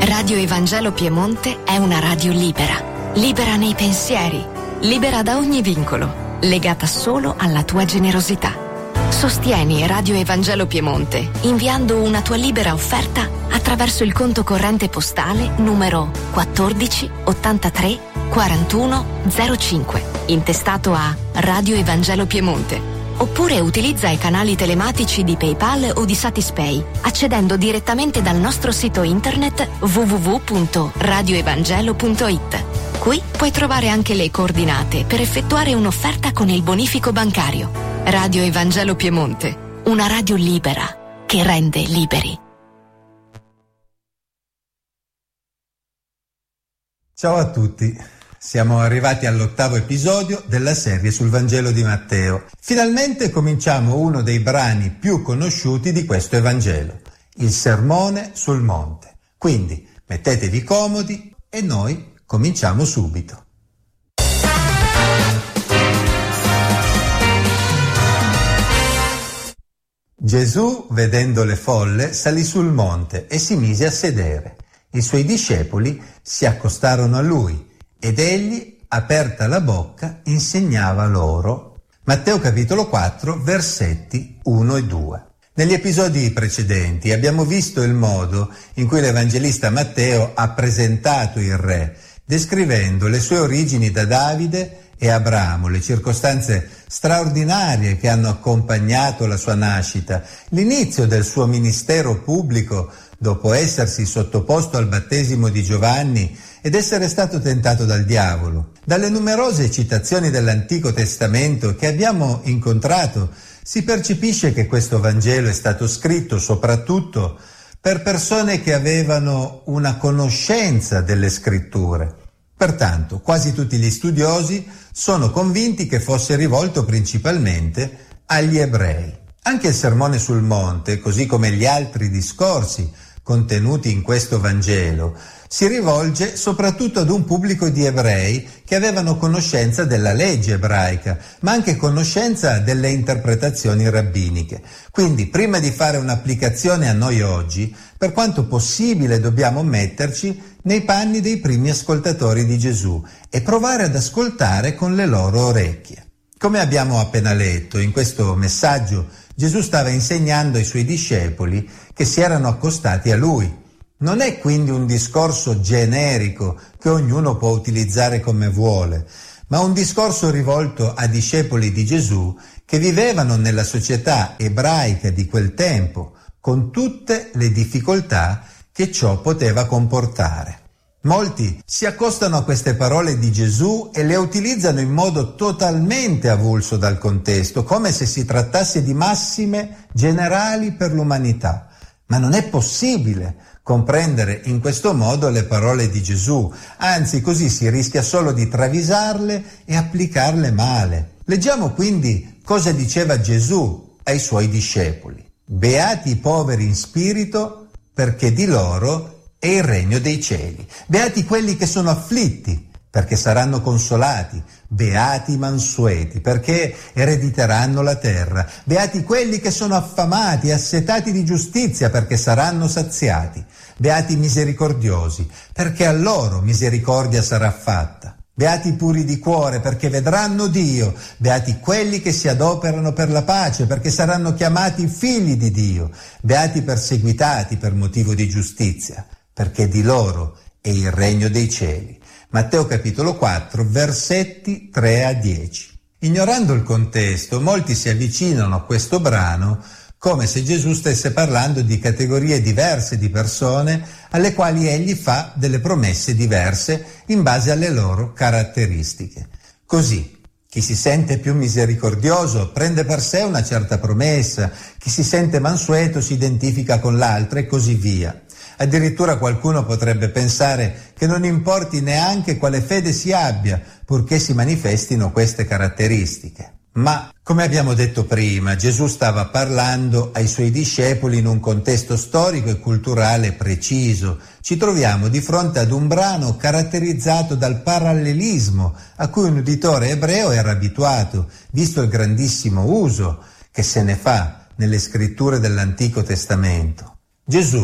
Radio Evangelo Piemonte è una radio libera, libera nei pensieri, libera da ogni vincolo, legata solo alla tua generosità. Sostieni Radio Evangelo Piemonte inviando una tua libera offerta attraverso il conto corrente postale numero 14 83 41 05, intestato a Radio Evangelo Piemonte. Oppure utilizza i canali telematici di PayPal o di Satispay, accedendo direttamente dal nostro sito internet www.radioevangelo.it. Qui puoi trovare anche le coordinate per effettuare un'offerta con il bonifico bancario. Radio Evangelo Piemonte, una radio libera che rende liberi. Ciao a tutti. Siamo arrivati all'8° episodio della serie sul Vangelo di Matteo. Finalmente cominciamo uno dei brani più conosciuti di questo Evangelo, il Sermone sul Monte. Quindi mettetevi comodi e noi cominciamo subito. Gesù, vedendo le folle, salì sul monte e si mise a sedere. I suoi discepoli si accostarono a lui. Ed egli, aperta la bocca, insegnava loro. Matteo capitolo 4, versetti 1 e 2. Negli episodi precedenti abbiamo visto il modo in cui l'Evangelista Matteo ha presentato il re, descrivendo le sue origini da Davide e Abramo, le circostanze straordinarie che hanno accompagnato la sua nascita, l'inizio del suo ministero pubblico dopo essersi sottoposto al battesimo di Giovanni ed essere stato tentato dal diavolo. Dalle numerose citazioni dell'Antico Testamento che abbiamo incontrato si percepisce che questo Vangelo è stato scritto soprattutto per persone che avevano una conoscenza delle Scritture. Pertanto, quasi tutti gli studiosi sono convinti che fosse rivolto principalmente agli ebrei. Anche il Sermone sul Monte, così come gli altri discorsi contenuti in questo Vangelo, si rivolge soprattutto ad un pubblico di ebrei che avevano conoscenza della legge ebraica, ma anche conoscenza delle interpretazioni rabbiniche. Quindi, prima di fare un'applicazione a noi oggi, per quanto possibile dobbiamo metterci nei panni dei primi ascoltatori di Gesù e provare ad ascoltare con le loro orecchie. Come abbiamo appena letto, in questo messaggio Gesù stava insegnando ai suoi discepoli che si erano accostati a lui. Non è quindi un discorso generico che ognuno può utilizzare come vuole, ma un discorso rivolto a discepoli di Gesù che vivevano nella società ebraica di quel tempo, con tutte le difficoltà che ciò poteva comportare. Molti si accostano a queste parole di Gesù e le utilizzano in modo totalmente avulso dal contesto, come se si trattasse di massime generali per l'umanità. Ma non è possibile comprendere in questo modo le parole di Gesù, anzi così si rischia solo di travisarle e applicarle male. Leggiamo quindi cosa diceva Gesù ai suoi discepoli. Beati i poveri in spirito, perché di loro è il regno dei cieli. Beati quelli che sono afflitti, perché saranno consolati. Beati i mansueti, perché erediteranno la terra. Beati quelli che sono affamati e assetati di giustizia, perché saranno saziati. Beati i misericordiosi, perché a loro misericordia sarà fatta. Beati i puri di cuore, perché vedranno Dio. Beati quelli che si adoperano per la pace, perché saranno chiamati figli di Dio. Beati i perseguitati per motivo di giustizia, perché di loro è il regno dei cieli. Matteo capitolo 4, versetti 3 a 10. Ignorando il contesto, molti si avvicinano a questo brano come se Gesù stesse parlando di categorie diverse di persone alle quali egli fa delle promesse diverse in base alle loro caratteristiche. Così, chi si sente più misericordioso prende per sé una certa promessa, chi si sente mansueto si identifica con l'altra e così via. Addirittura qualcuno potrebbe pensare che non importi neanche quale fede si abbia, purché si manifestino queste caratteristiche. Ma, come abbiamo detto prima, Gesù stava parlando ai suoi discepoli in un contesto storico e culturale preciso. Ci troviamo di fronte ad un brano caratterizzato dal parallelismo a cui un uditore ebreo era abituato, visto il grandissimo uso che se ne fa nelle scritture dell'Antico Testamento. Gesù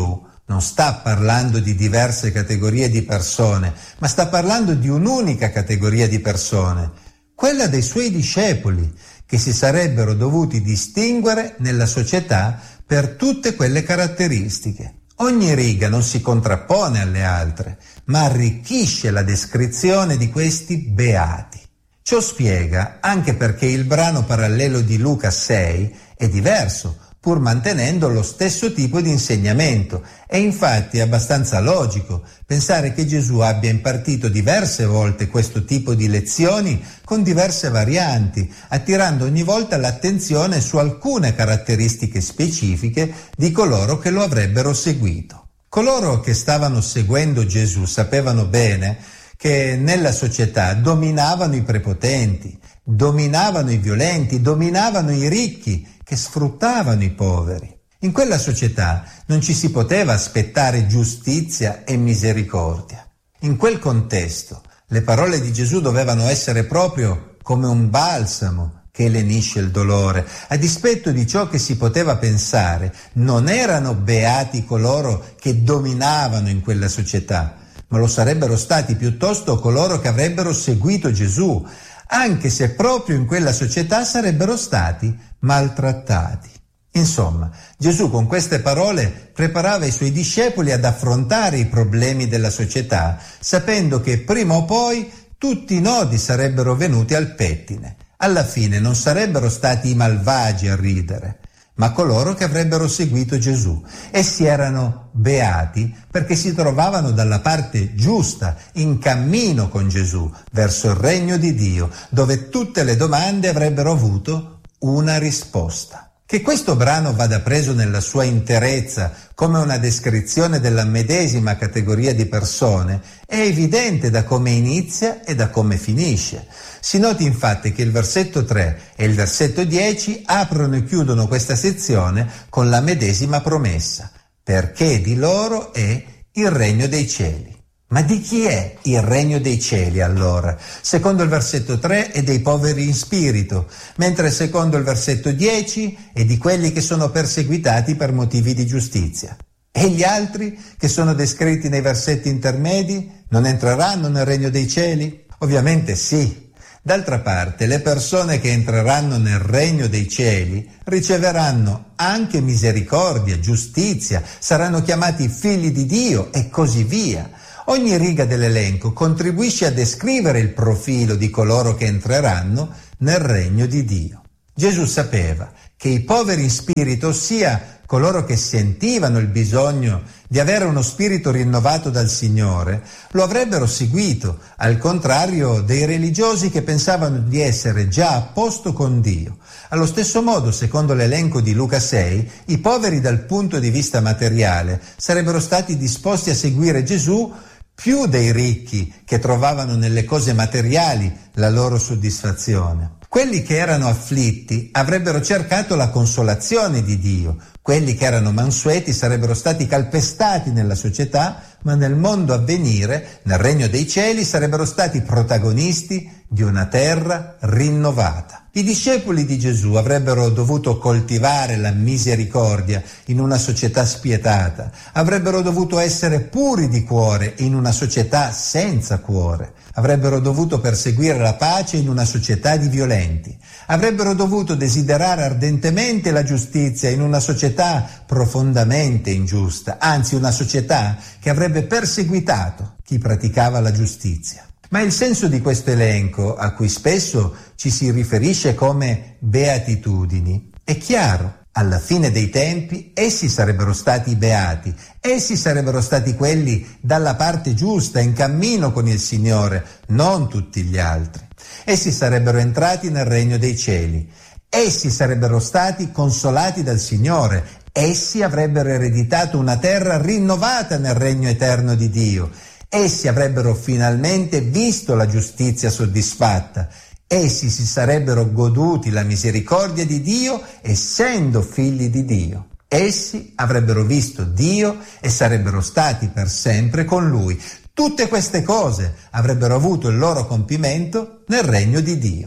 non sta parlando di diverse categorie di persone, ma sta parlando di un'unica categoria di persone, quella dei suoi discepoli, che si sarebbero dovuti distinguere nella società per tutte quelle caratteristiche. Ogni riga non si contrappone alle altre, ma arricchisce la descrizione di questi beati. Ciò spiega anche perché il brano parallelo di Luca 6 è diverso, pur mantenendo lo stesso tipo di insegnamento. E infatti è abbastanza logico pensare che Gesù abbia impartito diverse volte questo tipo di lezioni con diverse varianti, attirando ogni volta l'attenzione su alcune caratteristiche specifiche di coloro che lo avrebbero seguito. Coloro che stavano seguendo Gesù sapevano bene che nella società dominavano i prepotenti, dominavano i violenti, dominavano i ricchi che sfruttavano i poveri. In quella società non ci si poteva aspettare giustizia e misericordia. In quel contesto le parole di Gesù dovevano essere proprio come un balsamo che lenisce il dolore. A dispetto di ciò che si poteva pensare, non erano beati coloro che dominavano in quella società, ma lo sarebbero stati piuttosto coloro che avrebbero seguito Gesù, anche se proprio in quella società sarebbero stati maltrattati. Insomma, Gesù con queste parole preparava i suoi discepoli ad affrontare i problemi della società, sapendo che prima o poi tutti i nodi sarebbero venuti al pettine. Alla fine non sarebbero stati i malvagi a ridere, ma coloro che avrebbero seguito Gesù. Essi erano beati perché si trovavano dalla parte giusta, in cammino con Gesù, verso il regno di Dio, dove tutte le domande avrebbero avuto una risposta. Che questo brano vada preso nella sua interezza come una descrizione della medesima categoria di persone è evidente da come inizia e da come finisce. Si noti infatti che il versetto 3 e il versetto 10 aprono e chiudono questa sezione con la medesima promessa, perché di loro è il regno dei cieli. Ma di chi è il regno dei cieli allora? Secondo il versetto 3 è dei poveri in spirito, mentre secondo il versetto 10 è di quelli che sono perseguitati per motivi di giustizia. E gli altri, che sono descritti nei versetti intermedi, non entreranno nel regno dei cieli? Ovviamente sì. D'altra parte, le persone che entreranno nel regno dei cieli riceveranno anche misericordia, giustizia, saranno chiamati figli di Dio e così via. Ogni riga dell'elenco contribuisce a descrivere il profilo di coloro che entreranno nel regno di Dio. Gesù sapeva che i poveri in spirito, ossia coloro che sentivano il bisogno di avere uno spirito rinnovato dal Signore, lo avrebbero seguito, al contrario dei religiosi che pensavano di essere già a posto con Dio. Allo stesso modo, secondo l'elenco di Luca 6, i poveri dal punto di vista materiale sarebbero stati disposti a seguire Gesù più dei ricchi che trovavano nelle cose materiali la loro soddisfazione. Quelli che erano afflitti avrebbero cercato la consolazione di Dio. Quelli che erano mansueti sarebbero stati calpestati nella società, ma nel mondo a venire, nel regno dei cieli, sarebbero stati protagonisti di una terra rinnovata. I discepoli di Gesù avrebbero dovuto coltivare la misericordia in una società spietata, avrebbero dovuto essere puri di cuore in una società senza cuore, avrebbero dovuto perseguire la pace in una società di violenti, avrebbero dovuto desiderare ardentemente la giustizia in una società profondamente ingiusta, anzi una società che avrebbe perseguitato chi praticava la giustizia. Ma il senso di questo elenco, a cui spesso ci si riferisce come beatitudini, è chiaro. Alla fine dei tempi essi sarebbero stati beati, essi sarebbero stati quelli dalla parte giusta, in cammino con il Signore, non tutti gli altri. Essi sarebbero entrati nel regno dei cieli, essi sarebbero stati consolati dal Signore, essi avrebbero ereditato una terra rinnovata nel regno eterno di Dio. Essi avrebbero finalmente visto la giustizia soddisfatta. Essi si sarebbero goduti la misericordia di Dio essendo figli di Dio. Essi avrebbero visto Dio e sarebbero stati per sempre con Lui. Tutte queste cose avrebbero avuto il loro compimento nel regno di Dio.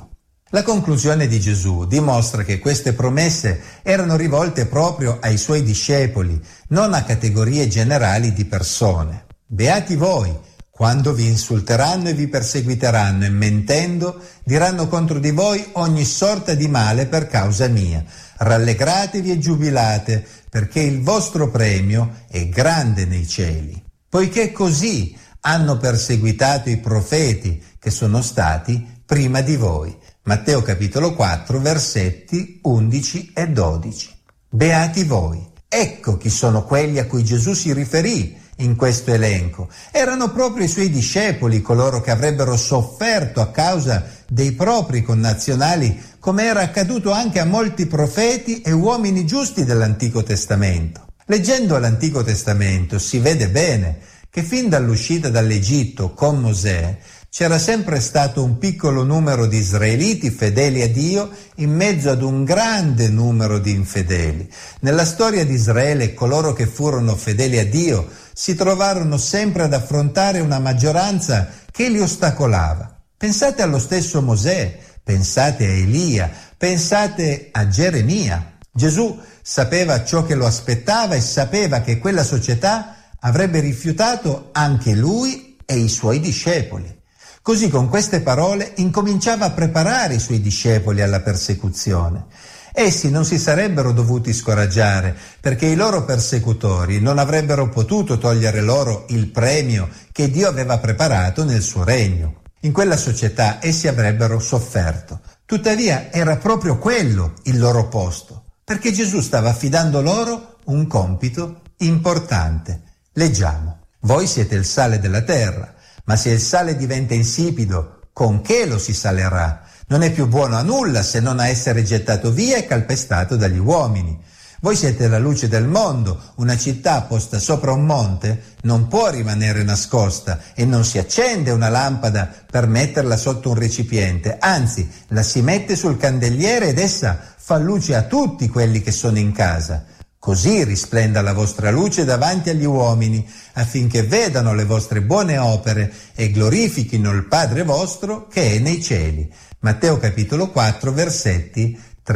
La conclusione di Gesù dimostra che queste promesse erano rivolte proprio ai suoi discepoli, non a categorie generali di persone. Beati voi, quando vi insulteranno e vi perseguiteranno e mentendo diranno contro di voi ogni sorta di male per causa mia. Rallegratevi e giubilate, perché il vostro premio è grande nei cieli. Poiché così hanno perseguitato i profeti che sono stati prima di voi. Matteo capitolo 4, versetti 11 e 12. Beati voi. Ecco chi sono quelli a cui Gesù si riferì in questo elenco. Erano proprio i suoi discepoli coloro che avrebbero sofferto a causa dei propri connazionali, come era accaduto anche a molti profeti e uomini giusti dell'Antico Testamento. Leggendo l'Antico Testamento si vede bene che fin dall'uscita dall'Egitto con Mosè c'era sempre stato un piccolo numero di israeliti fedeli a Dio in mezzo ad un grande numero di infedeli. Nella storia di Israele coloro che furono fedeli a Dio si trovarono sempre ad affrontare una maggioranza che li ostacolava. Pensate allo stesso Mosè, pensate a Elia, pensate a Geremia. Gesù sapeva ciò che lo aspettava e sapeva che quella società avrebbe rifiutato anche lui e i suoi discepoli. Così con queste parole incominciava a preparare i suoi discepoli alla persecuzione. Essi non si sarebbero dovuti scoraggiare perché i loro persecutori non avrebbero potuto togliere loro il premio che Dio aveva preparato nel suo regno. In quella società essi avrebbero sofferto. Tuttavia era proprio quello il loro posto, perché Gesù stava affidando loro un compito importante. Leggiamo. Voi siete il sale della terra. Ma se il sale diventa insipido, con che lo si salerà? Non è più buono a nulla se non a essere gettato via e calpestato dagli uomini. Voi siete la luce del mondo. Una città posta sopra un monte non può rimanere nascosta e non si accende una lampada per metterla sotto un recipiente. Anzi, la si mette sul candeliere ed essa fa luce a tutti quelli che sono in casa. Così risplenda la vostra luce davanti agli uomini, affinché vedano le vostre buone opere e glorifichino il Padre vostro che è nei cieli. Matteo capitolo 4, versetti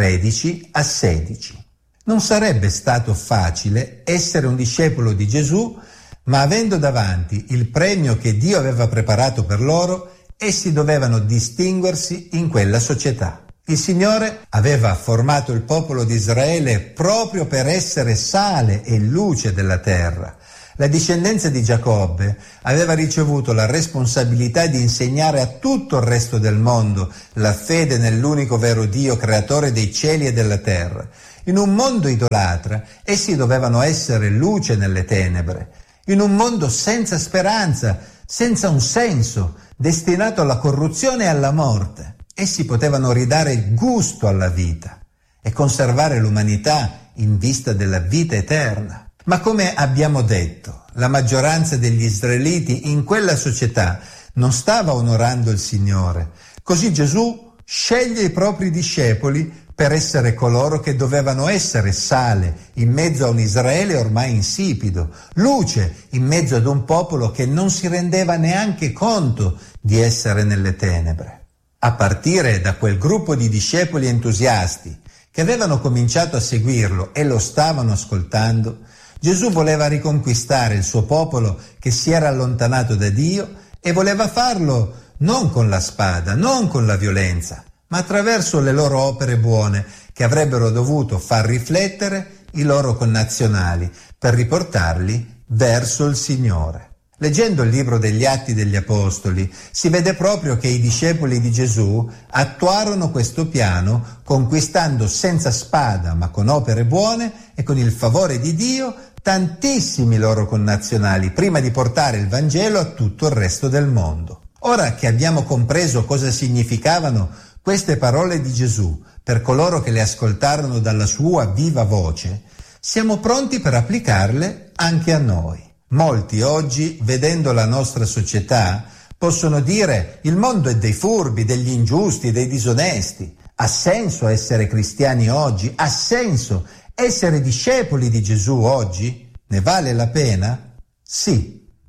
13 a 16. Non sarebbe stato facile essere un discepolo di Gesù, ma avendo davanti il premio che Dio aveva preparato per loro, essi dovevano distinguersi in quella società. Il Signore aveva formato il popolo di Israele proprio per essere sale e luce della terra. La discendenza di Giacobbe aveva ricevuto la responsabilità di insegnare a tutto il resto del mondo la fede nell'unico vero Dio, creatore dei cieli e della terra. In un mondo idolatra, essi dovevano essere luce nelle tenebre. In un mondo senza speranza, senza un senso, destinato alla corruzione e alla morte. Essi potevano ridare gusto alla vita e conservare l'umanità in vista della vita eterna. Ma come abbiamo detto, la maggioranza degli israeliti in quella società non stava onorando il Signore. Così Gesù sceglie i propri discepoli per essere coloro che dovevano essere sale in mezzo a un Israele ormai insipido, luce in mezzo ad un popolo che non si rendeva neanche conto di essere nelle tenebre. A partire da quel gruppo di discepoli entusiasti che avevano cominciato a seguirlo e lo stavano ascoltando, Gesù voleva riconquistare il suo popolo che si era allontanato da Dio e voleva farlo non con la spada, non con la violenza, ma attraverso le loro opere buone che avrebbero dovuto far riflettere i loro connazionali per riportarli verso il Signore. Leggendo il libro degli Atti degli Apostoli si vede proprio che i discepoli di Gesù attuarono questo piano conquistando senza spada ma con opere buone e con il favore di Dio tantissimi loro connazionali prima di portare il Vangelo a tutto il resto del mondo. Ora che abbiamo compreso cosa significavano queste parole di Gesù per coloro che le ascoltarono dalla sua viva voce, siamo pronti per applicarle anche a noi. Molti oggi, vedendo la nostra società, possono dire: il mondo è dei furbi, degli ingiusti, dei disonesti. Ha senso essere cristiani oggi? Ha senso essere discepoli di Gesù oggi? Ne vale la pena? Sì,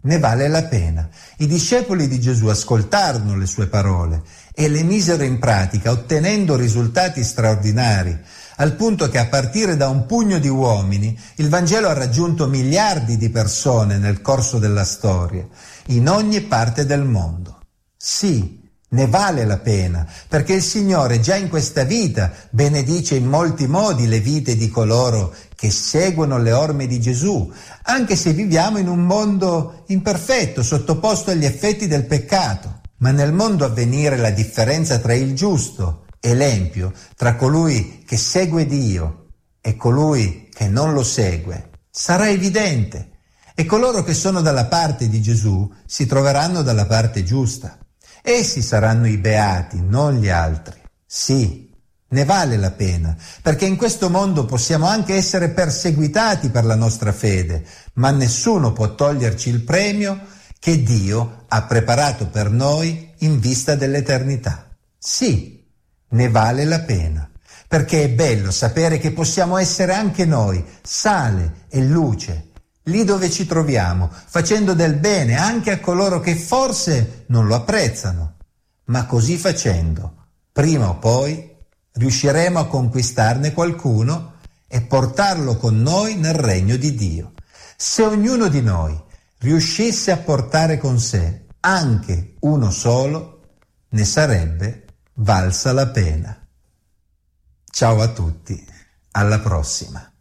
ne vale la pena. I discepoli di Gesù ascoltarono le sue parole e le misero in pratica, ottenendo risultati straordinari, al punto che a partire da un pugno di uomini il Vangelo ha raggiunto miliardi di persone nel corso della storia, in ogni parte del mondo. Sì, ne vale la pena, perché il Signore già in questa vita benedice in molti modi le vite di coloro che seguono le orme di Gesù, anche se viviamo in un mondo imperfetto, sottoposto agli effetti del peccato. Ma nel mondo a venire la differenza tra il giusto e l'empio, tra colui che segue Dio e colui che non lo segue, sarà evidente, e coloro che sono dalla parte di Gesù si troveranno dalla parte giusta. Essi saranno i beati, non gli altri. Sì, ne vale la pena, perché in questo mondo possiamo anche essere perseguitati per la nostra fede, ma nessuno può toglierci il premio che Dio ha preparato per noi in vista dell'eternità. Sì, ne vale la pena, perché è bello sapere che possiamo essere anche noi sale e luce, lì dove ci troviamo, facendo del bene anche a coloro che forse non lo apprezzano, ma così facendo, prima o poi, riusciremo a conquistarne qualcuno e portarlo con noi nel regno di Dio. Se ognuno di noi riuscisse a portare con sé anche uno solo, ne sarebbe valsa la pena. Ciao a tutti, alla prossima.